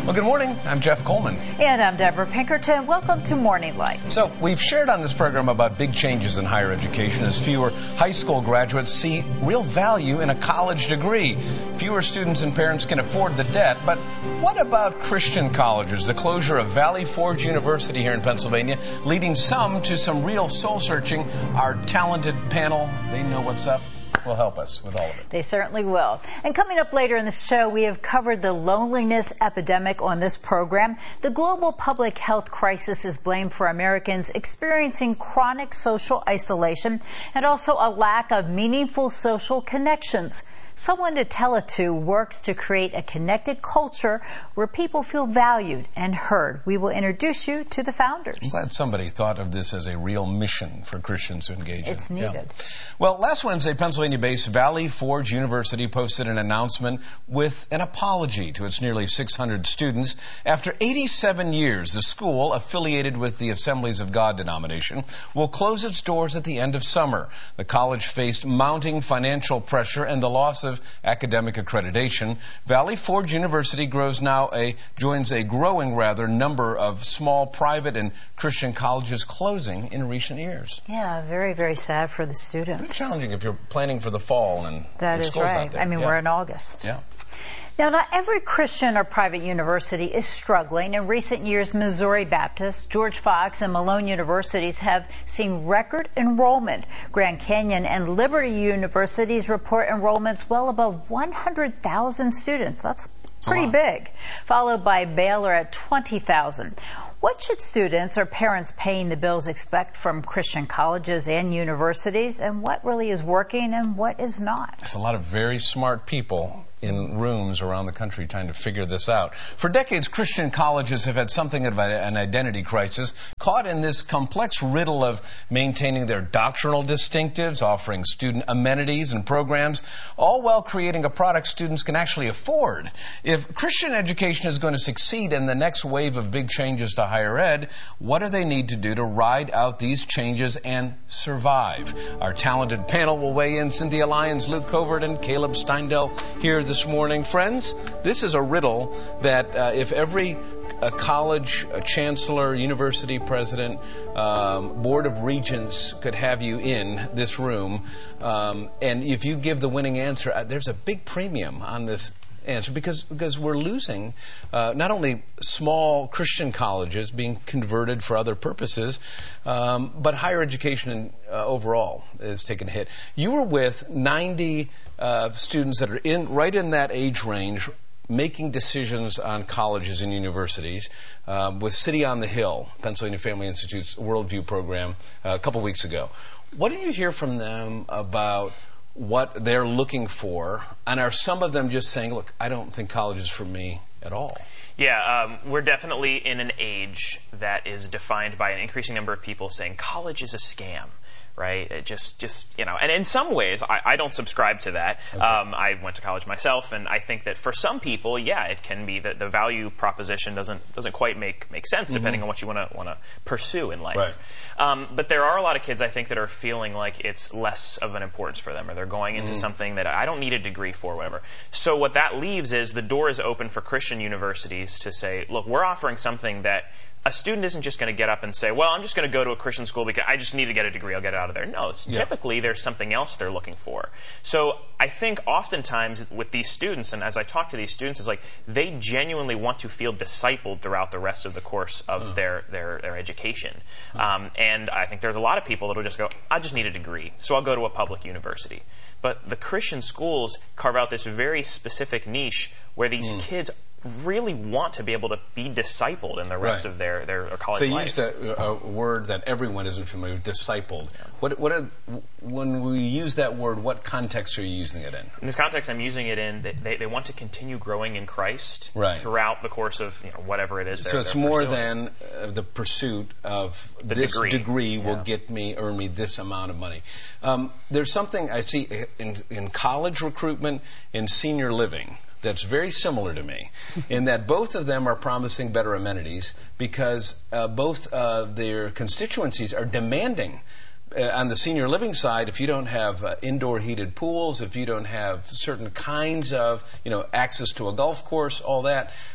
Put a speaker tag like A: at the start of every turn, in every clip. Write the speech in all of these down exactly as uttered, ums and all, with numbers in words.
A: Well, good morning. I'm Jeff Coleman.
B: And I'm Deborah Pinkerton. Welcome to Morning Light.
A: So we've shared on this program about big changes in higher education as fewer high school graduates see real value in a college degree. Fewer students and parents can afford the debt. But what about Christian colleges? The closure of Valley Forge University here in Pennsylvania, leading some to some real soul searching. Our talented panel, they know what's up, will help us with all of it.
B: They certainly will. And coming up later in the show, we have covered the loneliness epidemic on this program. The global public health crisis is blamed for Americans experiencing chronic social isolation and also a lack of meaningful social connections. Someone to Tell It To works to create a connected culture where people feel valued and heard. We will introduce you to the founders.
A: I'm glad somebody thought of this as a real mission for Christians to engage in.
B: It's needed.
A: Yeah. Well, last Wednesday, Pennsylvania-based Valley Forge University posted an announcement with an apology to its nearly six hundred students. After eighty-seven years, the school, affiliated with the Assemblies of God denomination, will close its doors at the end of summer. The college faced mounting financial pressure and the loss of academic accreditation. Valley Forge University grows now a joins a growing rather number of small private and Christian colleges closing in recent years.
B: Yeah, very, very sad for the students.
A: It's challenging if you're planning for the fall and
B: that
A: your
B: is
A: school's
B: right.
A: not there.
B: I mean,
A: yeah.
B: we're in August.
A: Yeah.
B: Now, not every Christian or private university is struggling. In recent years, Missouri Baptist, George Fox, and Malone universities have seen record enrollment. Grand Canyon and Liberty universities report enrollments well above one hundred thousand students. That's pretty big. Followed by Baylor at twenty thousand. What should students or parents paying the bills expect from Christian colleges and universities, and what really is working and what is not?
A: There's a lot of very smart people in rooms around the country trying to figure this out. For decades, Christian colleges have had something of an identity crisis, caught in this complex riddle of maintaining their doctrinal distinctives, offering student amenities and programs, all while creating a product students can actually afford. If Christian education is going to succeed in the next wave of big changes to higher ed, what do they need to do to ride out these changes and survive? Our talented panel will weigh in. Cynthia Lyons, Luke Covert, and Caleb Steindel here this morning. Friends, this is a riddle that uh, if every a college, a chancellor, university president, um, board of regents could have you in this room, um, and if you give the winning answer, uh, there's a big premium on this answer because because we're losing uh, not only small Christian colleges being converted for other purposes, um, but higher education in, uh, overall is taking a hit. You were with ninety uh, students that are in right in that age range, making decisions on colleges and universities um, with City on the Hill, Pennsylvania Family Institute's Worldview program, uh, a couple weeks ago. What did you hear from them about what they're looking for, and are some of them just saying, look, I don't think college is for me at all?
C: Yeah, um, we're definitely in an age that is defined by an increasing number of people saying college is a scam. Right? It just, just, you know, and in some ways, I, I don't subscribe to that. Okay. Um, I went to college myself, and I think that for some people, yeah, it can be that the value proposition doesn't doesn't quite make make sense, mm-hmm. depending on what you want to want to pursue in life.
A: Right.
C: Um, but there are a lot of kids, I think, that are feeling like it's less of an importance for them, or they're going into mm-hmm. something that I don't need a degree for, whatever. So what that leaves is the door is open for Christian universities to say, look, we're offering something that a student isn't just going to get up and say, well, I'm just going to go to a Christian school because I just need to get a degree. I'll get it out of there. No, it's yeah. typically there's something else they're looking for. So I think oftentimes with these students, and as I talk to these students, is like they genuinely want to feel discipled throughout the rest of the course of mm. their, their, their education. Mm. Um, and I think there's a lot of people that will just go, I just need a degree, so I'll go to a public university. But the Christian schools carve out this very specific niche where these mm. kids really want to be able to be discipled in the rest
A: right.
C: of their, their college
A: so you
C: life.
A: used a, a word that everyone isn't familiar with, discipled. Yeah. What, what are, when we use that word, what context are you using it in?
C: In this context, I'm using it in that they, they want to continue growing in Christ
A: right.
C: throughout the course of you know, whatever it is they're
A: So it's
C: they're
A: more
C: pursuing.
A: than uh, the pursuit of
C: the
A: this
C: degree,
A: degree will
C: yeah.
A: get me, earn me this amount of money. Um, there's something I see in, in college recruitment, in senior living, that's very similar to me in that both of them are promising better amenities because uh, both uh, their constituencies are demanding. Uh, on the senior living side, if you don't have uh, indoor heated pools, if you don't have certain kinds of, you know, access to a golf course, all that,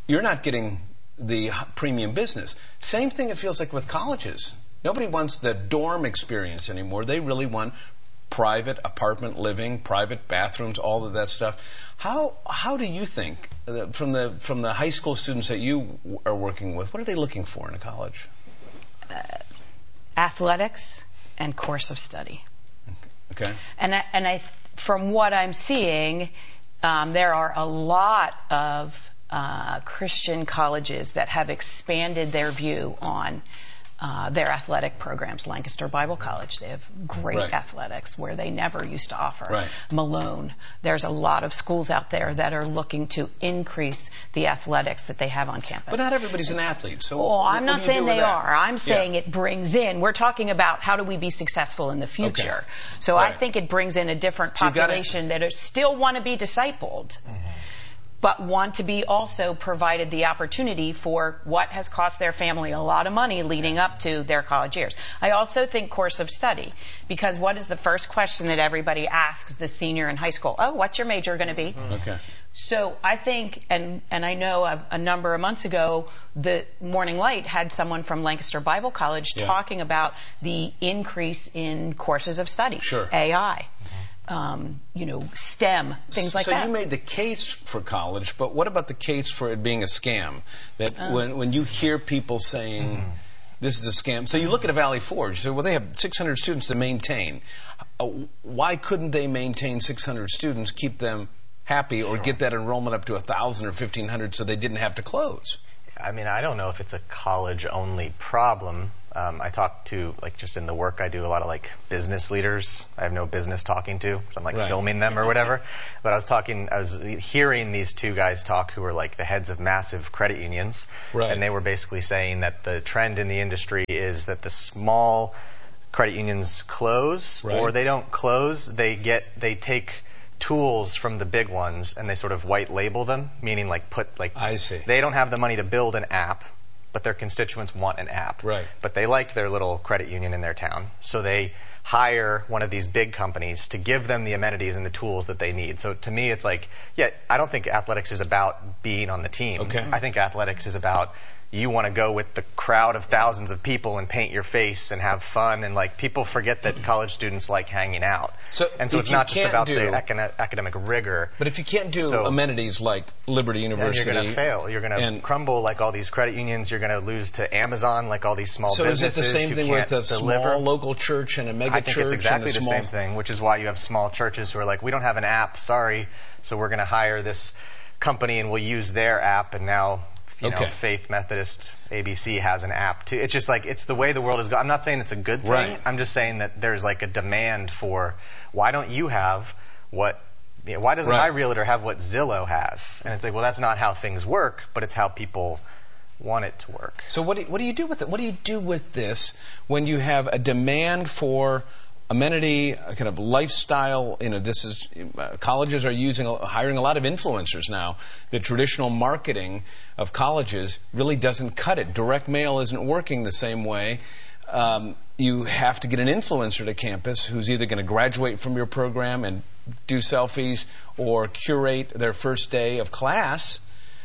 A: you're not getting the premium business. Same thing it feels like with colleges. Nobody wants the dorm experience anymore. They really want private apartment living, private bathrooms, all of that stuff. How how do you think, uh, from the from the high school students that you w- are working with, what are they looking for in a college?
D: Uh, athletics and course of study.
A: Okay.
D: And I, and I, from what I'm seeing, um, there are a lot of uh, Christian colleges that have expanded their view on Uh, their athletic programs. Lancaster Bible College, they have great
A: right.
D: athletics where they never used to offer.
A: Right.
D: Malone, there's a lot of schools out there that are looking to increase the athletics that they have on campus.
A: But not everybody's an athlete, so
D: well,
A: what,
D: I'm
A: what
D: not
A: do you
D: saying
A: do with
D: they
A: that?
D: are. I'm saying
A: yeah.
D: it brings in, we're talking about how do we be successful in the future.
A: Okay.
D: So
A: right.
D: I think it brings in a different
A: so
D: population that are still want to be discipled. Mm-hmm. But want to be also provided the opportunity for what has cost their family a lot of money leading up to their college years. I also think course of study, because what is the first question that everybody asks the senior in high school? Oh, what's your major going to be?
A: Okay.
D: So I think, and, and I know a, a number of months ago, the Morning Light had someone from Lancaster Bible College
A: yeah.
D: talking about the increase in courses of study,
A: sure.
D: A I. Um, you know, STEM, things like
A: so
D: that.
A: So you made the case for college, but what about the case for it being a scam? That
D: Oh.
A: when when you hear people saying mm. this is a scam, so you look at a Valley Forge, you say, well, they have six hundred students to maintain. Uh, why couldn't they maintain six hundred students, keep them happy, or get that enrollment up to one thousand or fifteen hundred so they didn't have to close?
E: I mean, I don't know if it's a college-only problem. Um, I talk to, like, just in the work I do, a lot of, like, business leaders I have no business talking to because I'm, like,
A: right.
E: filming them or whatever. But I was talking, I was hearing these two guys talk who were, like, the heads of massive credit unions.
A: Right.
E: And they were basically saying that the trend in the industry is that the small credit unions close,
A: right.
E: or they don't close. They get, they take tools from the big ones and they sort of white label them, meaning like put like
A: I see.
E: They don't have the money to build an app, but their constituents want an app.
A: Right.
E: But they like their little credit union in their town, so they hire one of these big companies to give them the amenities and the tools that they need. So to me, it's like, yeah, I don't think athletics is about being on the team.
A: Okay.
E: I think athletics is about you want to go with the crowd of thousands of people and paint your face and have fun, and like people forget that college students like hanging out.
A: So
E: and so
A: if
E: it's
A: you
E: not just
A: can't
E: about
A: do,
E: the acad- academic rigor.
A: But if you can't do
E: so,
A: amenities like Liberty University,
E: then you're going to fail. You're going to crumble like all these credit unions. You're going to lose to Amazon like all these small
A: so
E: businesses.
A: So is it the same thing with a
E: deliver.
A: small local church and a mega
E: I think
A: church?
E: it's exactly
A: and a
E: the
A: small...
E: same thing, which is why you have small churches who are like, we don't have an app, sorry, so we're going to hire this company and we'll use their app, and now you
A: okay.
E: know, Faith Methodist A B C has an app too. It's just like, it's the way the world is going. I'm not saying it's a good thing.
A: Right.
E: I'm just saying that there's like a demand for, why don't you have what, you know, why doesn't
A: right.
E: my realtor have what Zillow has? And it's like, well, that's not how things work, but it's how people want it to work.
A: So what do you, what do you do with it? What do you do with this when you have a demand for amenity, a kind of lifestyle? You know, this is uh, colleges are using hiring a lot of influencers now. The traditional marketing of colleges really doesn't cut it. Direct mail isn't working the same way. Um, you have to get an influencer to campus who's either going to graduate from your program and do selfies or curate their first day of class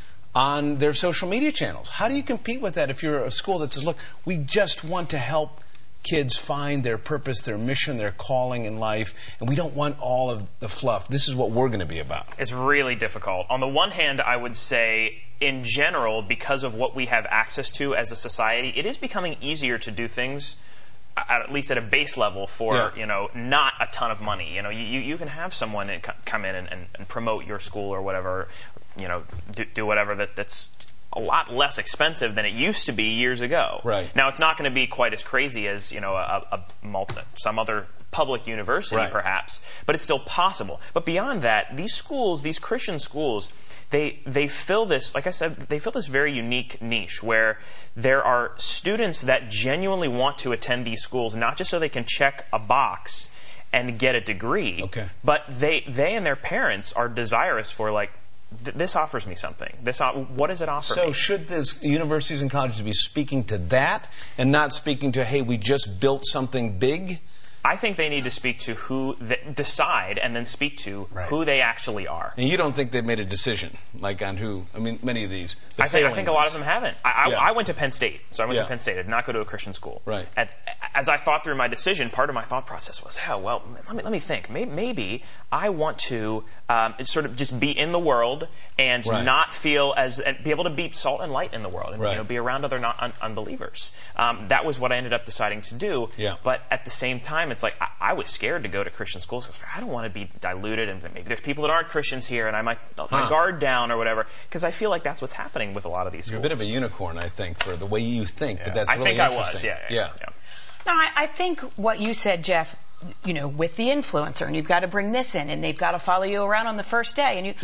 A: on their social media channels. How do you compete with that if you're a school that says, look, we just want to help kids find their purpose, their mission, their calling in life, and we don't want all of the fluff. This is what we're going to be about.
C: It's really difficult. On the one hand, I would say, in general, because of what we have access to as a society, it is becoming easier to do things, at least at a base level, for yeah. you know, not a ton of money. You know, you, you can have someone come in and, and, and promote your school or whatever, you know, do, do whatever that, that's a lot less expensive than it used to be years ago.
A: Right.
C: Now, it's not going to be quite as crazy as, you know, a, a multi, some other public university,
A: right.
C: perhaps, but it's still possible. But beyond that, these schools, these Christian schools, they they fill this, like I said, they fill this very unique niche where there are students that genuinely want to attend these schools, not just so they can check a box and get a degree,
A: okay.
C: but they they and their parents are desirous for, like, this offers me something. This, what does it offer
A: so
C: me? So
A: should the universities and colleges be speaking to that and not speaking to, hey, we just built something big?
C: I think they need to speak to who, they decide and then speak to
E: right.
C: who they actually are.
A: And you don't think they've made a decision, like on who, I mean, many of these.
C: I think, I think a lot of them haven't. I, I,
A: yeah.
C: I went to Penn State, so I went
A: yeah.
C: to Penn State. I did not go to a Christian school.
A: Right.
C: At, as I thought through my decision, part of my thought process was, oh, well, let me, let me think. Maybe, maybe I want to um, sort of just be in the world and
A: right.
C: not feel as, and be able to be salt and light in the world and
A: right.
C: you know, be around other non, un, unbelievers. Um, that was what I ended up deciding to do.
A: Yeah.
C: But at the same time, it's like I, I was scared to go to Christian schools because I don't want to be diluted and maybe there's people that aren't Christians here and I might let my
A: huh.
C: guard down or whatever, because I feel like that's what's happening with a lot of these
A: You're
C: schools.
A: a bit of a unicorn, I think, for the way you think,
E: yeah.
A: but that's
C: I
A: really
C: think I
A: interesting.
C: was, yeah. yeah,
A: yeah.
C: yeah.
D: No, I, I think what you said, Jeff, you know, with the influencer, and you've got to bring this in, and they've got to follow you around on the first day, and you,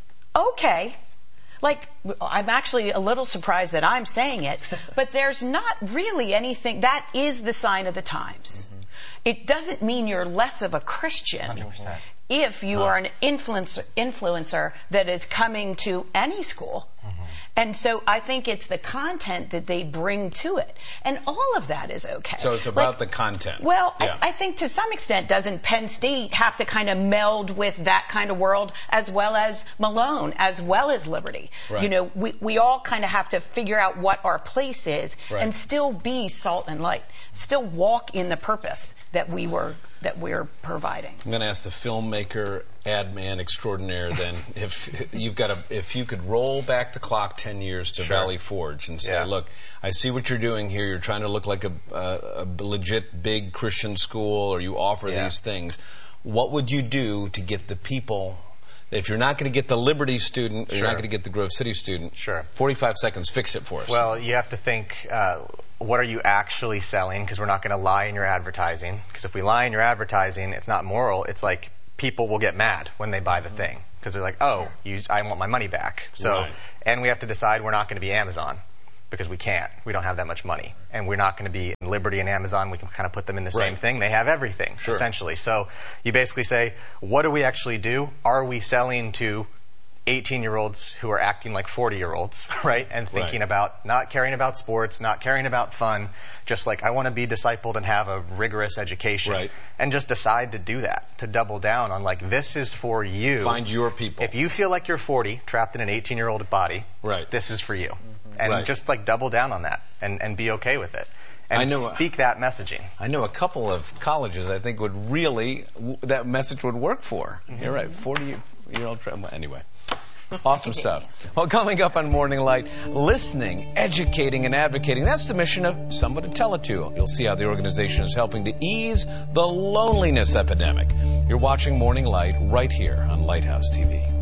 D: okay. Like, I'm actually a little surprised that I'm saying it, but there's not really anything, that is the sign of the times. Mm-hmm. It doesn't mean you're less of a Christian.
E: one hundred percent.
D: If you
A: huh.
D: are an influencer, influencer that is coming to any school. Mm-hmm. And so I think it's the content that they bring to it. And all of that is okay.
A: So it's about
D: like,
A: the content.
D: Well,
A: yeah.
D: I, I think to some extent, doesn't Penn State have to kind of meld with that kind of world as well as Malone, as well as Liberty?
A: Right.
D: You know, we, we all kind of have to figure out what our place is
A: right.
D: and still be salt and light, still walk in the purpose that we were that we're providing.
A: I'm going to ask the filmmaker, ad man extraordinaire. Then, if you've got a, if you could roll back the clock ten years to
E: Sure.
A: Valley Forge and say,
E: yeah.
A: look, I see what you're doing here. You're trying to look like a, a, a legit big Christian school, or you offer
E: yeah.
A: these things. What would you do to get the people? If you're not going to get the Liberty student, or
E: sure.
A: you're not going to get the Grove City student.
E: Sure.
A: forty-five seconds, fix it for us.
E: Well, you have to think, uh, what are you actually selling? Because we're not going to lie in your advertising. Because if we lie in your advertising, it's not moral. It's like people will get mad when they buy the thing. Because they're like, oh, you, I want my money back. So,
A: right.
E: and we have to decide we're not going to be Amazon. Because we can't. We don't have that much money. And we're not going to be in Liberty and Amazon. We can kind of put them in the
A: right.
E: same thing. They have everything,
A: sure.
E: essentially. So you basically say, what do we actually do? Are we selling to eighteen-year-olds who are acting like forty-year-olds, right? And thinking
A: right.
E: about not caring about sports, not caring about fun, just like I want to be discipled and have a rigorous education.
A: Right.
E: And just decide to do that, to double down on like, this is for you.
A: Find your people.
E: If you feel like you're forty, trapped in an eighteen-year-old body,
A: right.
E: this is for you. And
A: right.
E: just like double down on that and, and be okay with it. And
A: I know,
E: speak that messaging.
A: I know a couple of colleges I think would really, that message would work for. Mm-hmm. You're right, forty-year-old, anyway. Awesome stuff. Well, coming up on Morning Light, listening, educating, and advocating. That's the mission of Someone to Tell It To. You'll see how the organization is helping to ease the loneliness epidemic. You're watching Morning Light right here on Lighthouse T V.